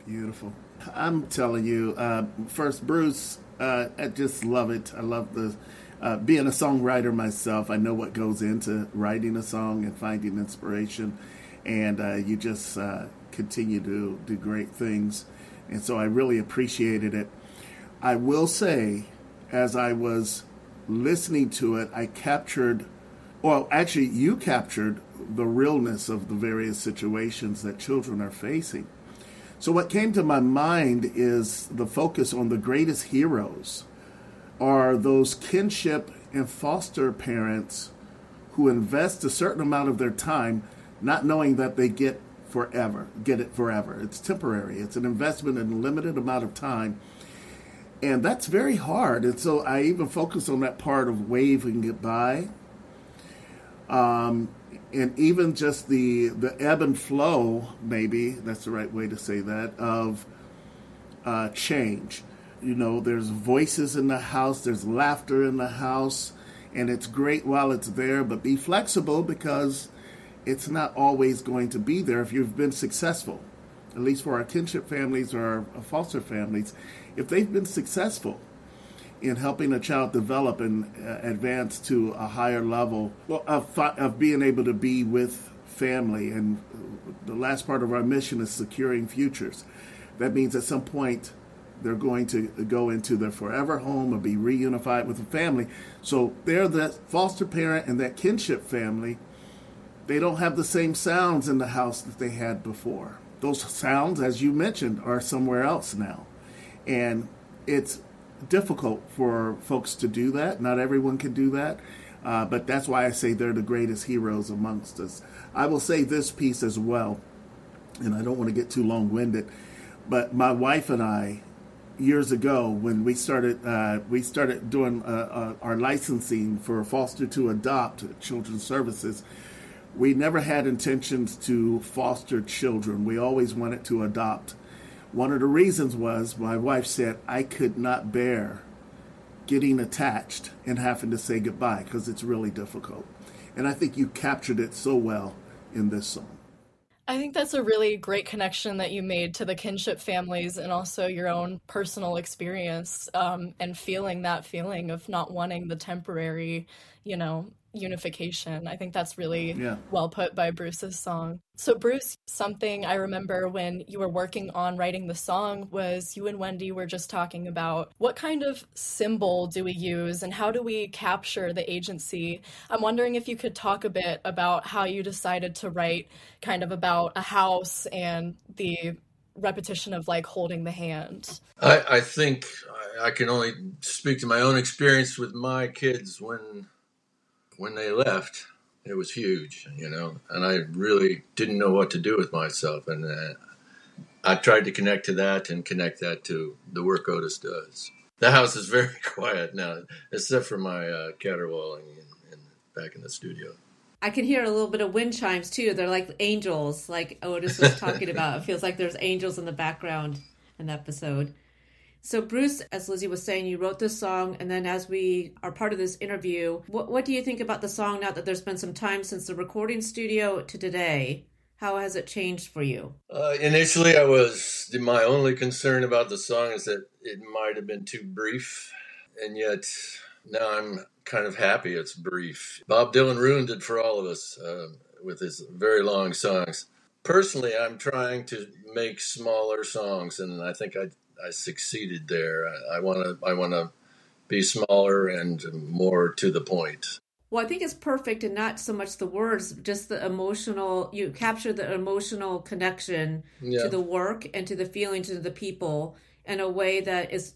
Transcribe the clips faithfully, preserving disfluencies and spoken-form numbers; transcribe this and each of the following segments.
Beautiful. I'm telling you, uh, first, Bruce, uh, I just love it. I love the uh, being a songwriter myself. I know what goes into writing a song and finding inspiration, and uh, you just uh, continue to do great things. And so I really appreciated it. I will say, as I was listening to it, I captured, well, actually, you captured the realness of the various situations that children are facing. So what came to my mind is the focus on the greatest heroes are those kinship and foster parents who invest a certain amount of their time not knowing that they get forever, get it forever. It's temporary. It's an investment in a limited amount of time. And that's very hard. And so I even focus on that part of waving goodbye. Um, and even just the the ebb and flow, maybe that's the right way to say that, of uh, change. You know, there's voices in the house, there's laughter in the house, and it's great while it's there, but be flexible because it's not always going to be there if you've been successful. At least for our kinship families or our foster families, if they've been successful in helping a child develop and uh, advance to a higher level well, of, of being able to be with family. And the last part of our mission is securing futures. That means at some point they're going to go into their forever home or be reunified with a family. So they're that foster parent and that kinship family. They don't have the same sounds in the house that they had before. Those sounds, as you mentioned, are somewhere else now. And it's difficult for folks to do that. Not everyone can do that. Uh, but that's why I say they're the greatest heroes amongst us. I will say this piece as well, and I don't want to get too long-winded, but my wife and I, years ago, when we started uh, we started doing uh, uh, our licensing for foster to adopt children's services, we never had intentions to foster children. We always wanted to adopt. One of the reasons was my wife said I could not bear getting attached and having to say goodbye because it's really difficult. And I think you captured it so well in this song. I think that's a really great connection that you made to the kinship families and also your own personal experience um, and feeling that feeling of not wanting the temporary, you know, unification. I think that's really yeah. well put by Bruce's song. So Bruce, something I remember when you were working on writing the song was you and Wendy were just talking about what kind of symbol do we use and how do we capture the agency? I'm wondering if you could talk a bit about how you decided to write kind of about a house and the repetition of like holding the hand. I, I think I can only speak to my own experience with my kids when When they left. It was huge, you know, and I really didn't know what to do with myself. And uh, I tried to connect to that and connect that to the work Otis does. The house is very quiet now, except for my uh, caterwauling in, in, back in the studio. I can hear a little bit of wind chimes, too. They're like angels, like Otis was talking about. It feels like there's angels in the background in the episode. So Bruce, as Lizzie was saying, you wrote this song, and then as we are part of this interview, what, what do you think about the song now that there's been some time since the recording studio to today? How has it changed for you? Uh, initially, I was, my only concern about the song is that it might have been too brief, and yet now I'm kind of happy it's brief. Bob Dylan ruined it for all of us uh, with his very long songs. Personally, I'm trying to make smaller songs, and I think I I succeeded there. I want to I want to be smaller and more to the point. Well, I think it's perfect, and not so much the words, just the emotional, you capture the emotional connection yeah. to the work and to the feelings of the people in a way that is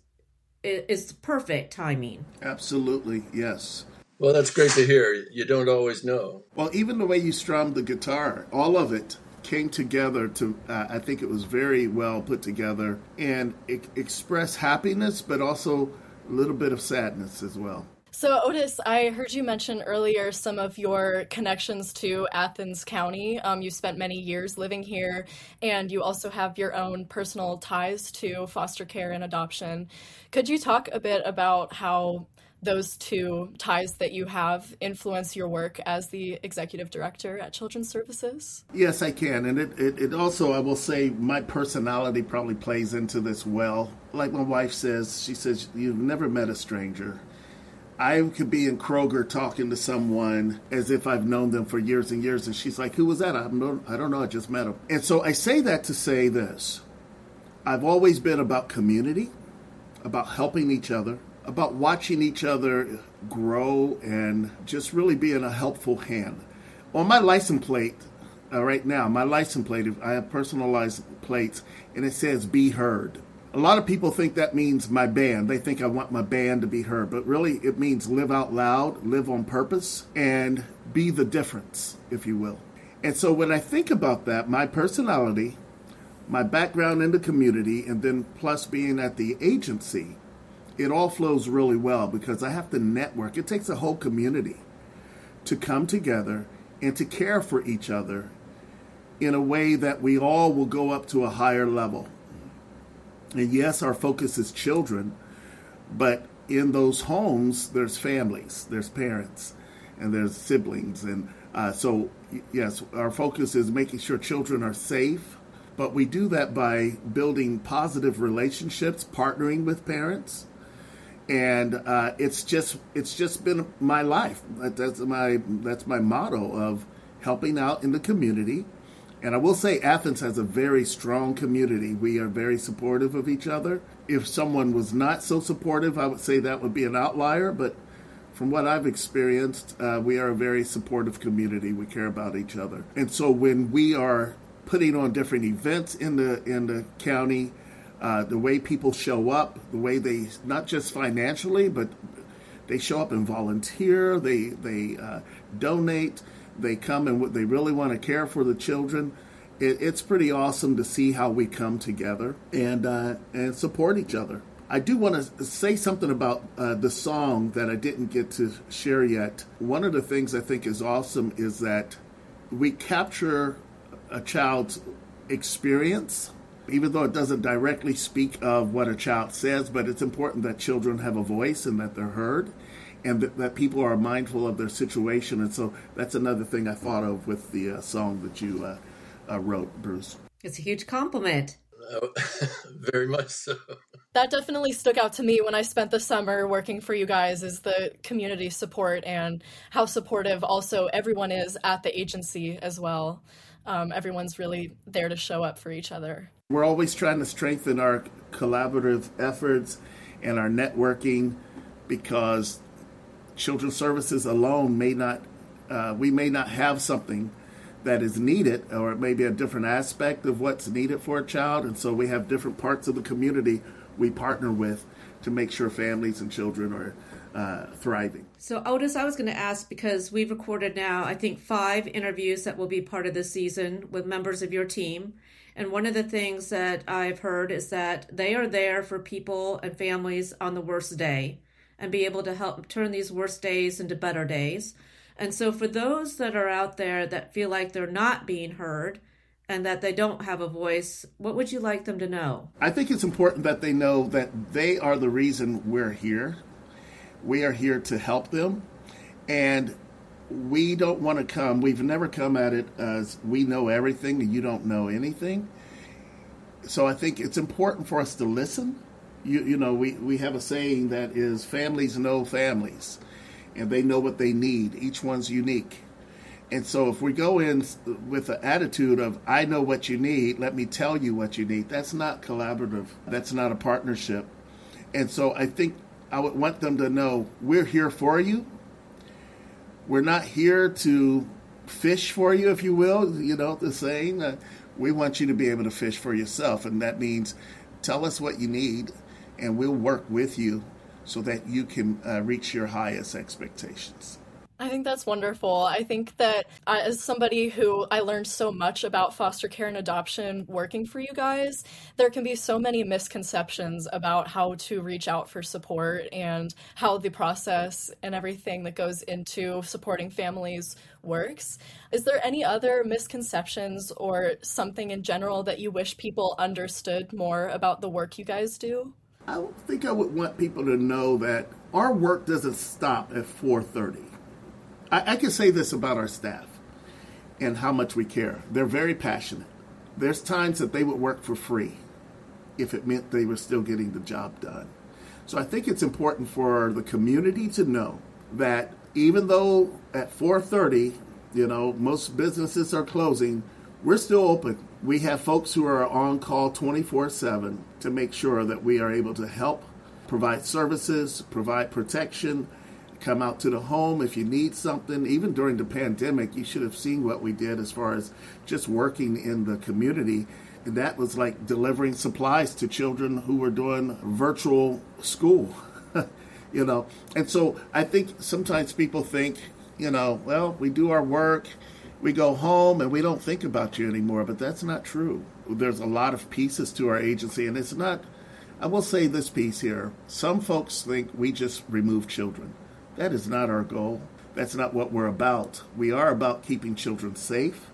is perfect timing. Absolutely, yes. Well, that's great to hear. You don't always know. Well, even the way you strummed the guitar, all of it came together to, uh, I think it was very well put together and it expressed happiness, but also a little bit of sadness as well. So Otis, I heard you mention earlier some of your connections to Athens County. Um, you spent many years living here, and you also have your own personal ties to foster care and adoption. Could you talk a bit about how those two ties that you have influence your work as the executive director at Children's Services? Yes, I can. And it, it, it also, I will say, my personality probably plays into this well. Like my wife says, she says, you've never met a stranger. I could be in Kroger talking to someone as if I've known them for years and years. And she's like, who was that? I don't, I don't know. I just met him. And so I say that to say this. I've always been about community, about helping each other, about watching each other grow and just really being a helpful hand. On my license plate uh, right now, my license plate, I have personalized plates, and it says be heard. A lot of people think that means my band. They think I want my band to be heard, but really it means live out loud, live on purpose, and be the difference, if you will. And so when I think about that, my personality, my background in the community, and then plus being at the agency, it all flows really well because I have to network. It takes a whole community to come together and to care for each other in a way that we all will go up to a higher level. And yes, our focus is children, but in those homes, there's families, there's parents, and there's siblings. And uh, so, yes, our focus is making sure children are safe, but we do that by building positive relationships, partnering with parents. And uh, it's just it's just been my life. That's my that's my motto of helping out in the community. And I will say Athens has a very strong community. We are very supportive of each other. If someone was not so supportive, I would say that would be an outlier. But from what I've experienced, uh, we are a very supportive community. We care about each other. And so when we are putting on different events in the in the county, uh, the way people show up, the way they, not just financially, but they show up and volunteer, they, they uh, donate, they come and they really want to care for the children. It, it's pretty awesome to see how we come together and uh, and support each other. I do want to say something about uh, the song that I didn't get to share yet. One of the things I think is awesome is that we capture a child's experience, even though it doesn't directly speak of what a child says, but it's important that children have a voice and that they're heard, and that, that people are mindful of their situation. And so that's another thing I thought of with the uh, song that you uh, uh, wrote, Bruce. It's a huge compliment. Oh, very much so. That definitely stuck out to me when I spent the summer working for you guys, is the community support and how supportive also everyone is at the agency as well. Um, everyone's really there to show up for each other. We're always trying to strengthen our collaborative efforts and our networking, because Children's Services alone may not, uh, we may not have something that is needed, or it may be a different aspect of what's needed for a child. And so we have different parts of the community we partner with to make sure families and children are uh, thriving. So Otis, I was going to ask, because we've recorded now, I think, five interviews that will be part of this season with members of your team. And one of the things that I've heard is that they are there for people and families on the worst day and be able to help turn these worst days into better days. And so for those that are out there that feel like they're not being heard and that they don't have a voice, what would you like them to know? I think it's important that they know that they are the reason we're here. We are here to help them. And we don't want to come, we've never come at it as we know everything and you don't know anything. So I think it's important for us to listen. You, you know, we, we have a saying that is, families know families, and they know what they need. Each one's unique. And so if we go in with the attitude of, I know what you need, let me tell you what you need, that's not collaborative. That's not a partnership. And so I think I would want them to know, we're here for you. We're not here to fish for you, if you will, you know, the saying. Uh, we want you to be able to fish for yourself. And that means tell us what you need, and we'll work with you so that you can uh, reach your highest expectations. I think that's wonderful. I think that uh, as somebody who I learned so much about foster care and adoption working for you guys, there can be so many misconceptions about how to reach out for support and how the process and everything that goes into supporting families works. Is there any other misconceptions or something in general that you wish people understood more about the work you guys do? I think I would want people to know that our work doesn't stop at four thirty. I, I can say this about our staff and how much we care. They're very passionate. There's times that they would work for free if it meant they were still getting the job done. So I think it's important for the community to know that even though at four thirty, you know, most businesses are closing, we're still open. We have folks who are on call twenty-four seven to make sure that we are able to help provide services, provide protection, come out to the home if you need something. Even during the pandemic, you should have seen what we did as far as just working in the community. And that was like delivering supplies to children who were doing virtual school, you know. And so I think sometimes people think, you know, well, we do our work, we go home, and we don't think about you anymore. But that's not true. There's a lot of pieces to our agency, and it's not, I will say this piece here. Some folks think we just remove children. That is not our goal. That's not what we're about. We are about keeping children safe,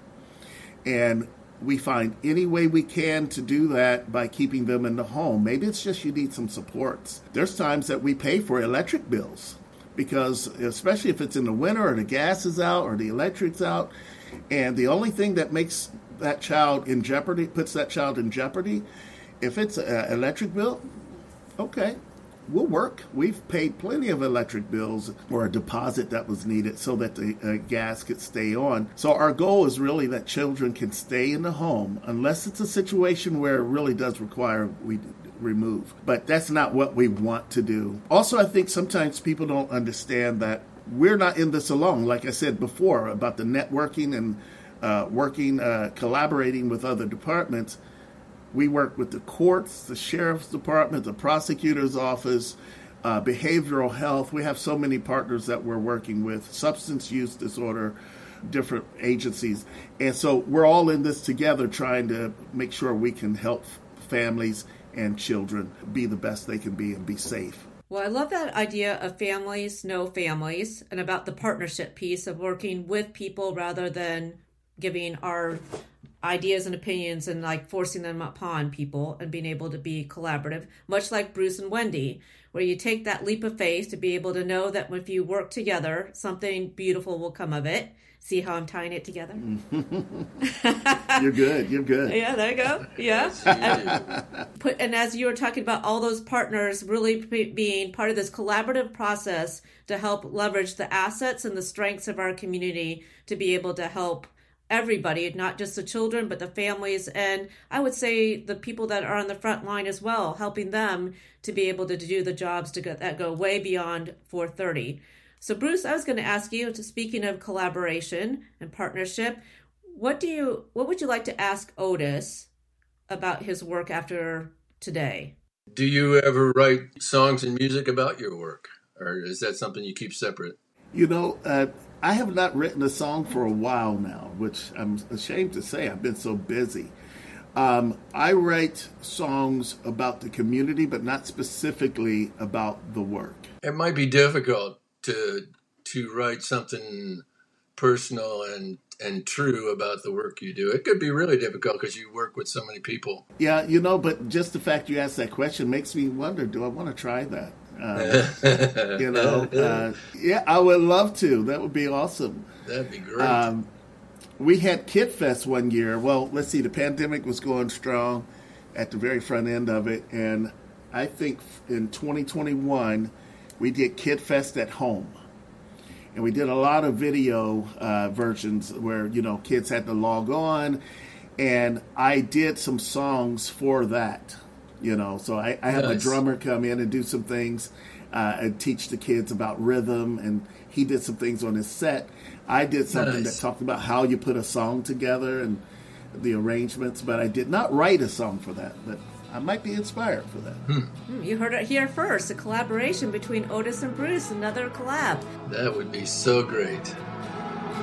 and we find any way we can to do that by keeping them in the home. Maybe it's just you need some supports. There's times that we pay for electric bills because, especially if it's in the winter or the gas is out or the electric's out, and the only thing that makes that child in jeopardy, puts that child in jeopardy, if it's an electric bill, okay, we'll work. We've paid plenty of electric bills or a deposit that was needed so that the uh, gas could stay on. So our goal is really that children can stay in the home unless it's a situation where it really does require we remove. But that's not what we want to do. Also, I think sometimes people don't understand that we're not in this alone. Like I said before about the networking and uh, working, uh, collaborating with other departments. We work with the courts, the sheriff's department, the prosecutor's office, uh, behavioral health. We have so many partners that we're working with, substance use disorder, different agencies. And so we're all in this together trying to make sure we can help families and children be the best they can be and be safe. Well, I love that idea of families know families and about the partnership piece of working with people rather than giving our ideas and opinions and like forcing them upon people and being able to be collaborative, much like Bruce and Wendy, where you take that leap of faith to be able to know that if you work together, something beautiful will come of it. See how I'm tying it together? You're good. You're good. Yeah, there you go. Yeah. and, put, and as you were talking about all those partners really being part of this collaborative process to help leverage the assets and the strengths of our community to be able to help everybody, not just the children, but the families, and I would say the people that are on the front line as well, helping them to be able to do the jobs to get, that go way beyond four thirty. So Bruce, I was going to ask you, speaking of collaboration and partnership, what do you, what would you like to ask Otis about his work after today? Do you ever write songs and music about your work, or is that something you keep separate? You know, uh, I have not written a song for a while now, which I'm ashamed to say. I've been so busy. Um, I write songs about the community, but not specifically about the work. It might be difficult to to write something personal and, and true about the work you do. It could be really difficult because you work with so many people. Yeah, you know, but just the fact you asked that question makes me wonder, do I want to try that? Uh, you know, uh, yeah, I would love to. That would be awesome. That'd be great. Um, we had Kid Fest one year. Well, let's see, the pandemic was going strong at the very front end of it. And I think in twenty twenty-one, we did Kid Fest at home. And we did a lot of video uh, versions where, you know, kids had to log on. And I did some songs for that. You know, so I, I have nice. a drummer come in and do some things uh, and teach the kids about rhythm. And he did some things on his set. I did something nice. that talked about how you put a song together and the arrangements. But I did not write a song for that. But I might be inspired for that. Hmm. You heard it here first. A collaboration between Otis and Bruce. Another collab. That would be so great.